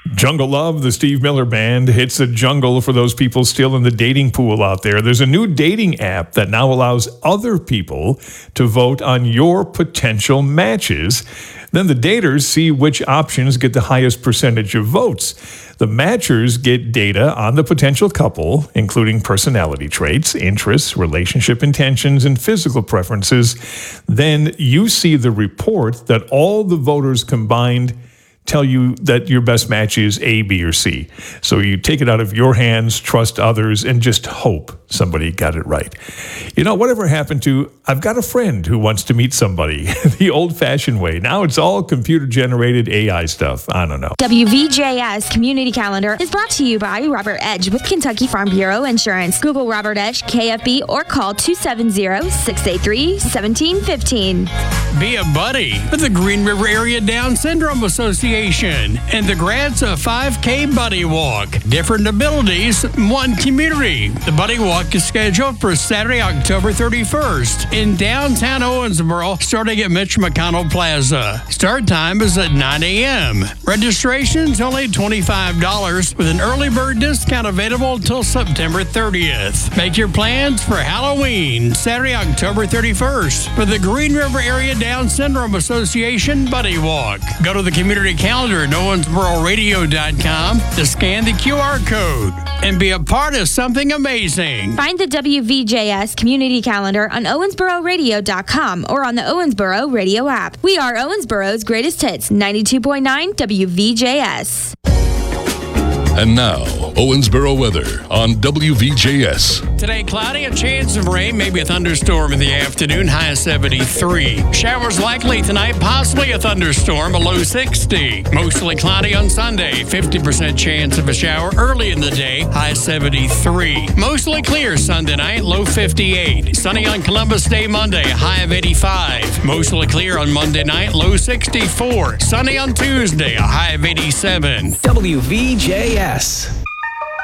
Jungle Love, the Steve Miller Band, hits the jungle for those people still in the dating pool out there. There's a new dating app that now allows other people to vote on your potential matches. Then the daters see which options get the highest percentage of votes. The matchers get data on the potential couple, including personality traits, interests, relationship intentions, and physical preferences. Then you see the report that all the voters combined tell you that your best match is A, B, or C. So you take it out of your hands, trust others, and just hope somebody got it right. You know, whatever happened to, I've got a friend who wants to meet somebody the old-fashioned way. Now it's all computer-generated AI stuff. I don't know. WVJS Community Calendar is brought to you by Robert Edge with Kentucky Farm Bureau Insurance. Google Robert Edge, KFB, or call 270-683-1715. Be a buddy with the Green River Area Down Syndrome Association and the Grants of 5K Buddy Walk. Different abilities, one community. The Buddy Walk is scheduled for Saturday, October 31st in downtown Owensboro, starting at Mitch McConnell Plaza. Start time is at 9 a.m. Registration's only $25 with an early bird discount available until September 30th. Make your plans for Halloween, Saturday, October 31st for the Green River Area Down Syndrome Association Buddy Walk. Go to the community calendar at owensbororadio.com to scan the QR code and be a part of something amazing. Find the WVJS Community Calendar on owensbororadio.com or on the Owensboro Radio app. We are Owensboro's greatest hits, 92.9 WVJS. And now, Owensboro weather on WVJS. Today, cloudy, a chance of rain, maybe a thunderstorm in the afternoon, high 73. Showers likely tonight, possibly a thunderstorm, a low 60. Mostly cloudy on Sunday, 50% chance of a shower early in the day, high 73. Mostly clear Sunday night, low 58. Sunny on Columbus Day Monday, high of 85. Mostly clear on Monday night, low 64. Sunny on Tuesday, a high of 87. WVJS.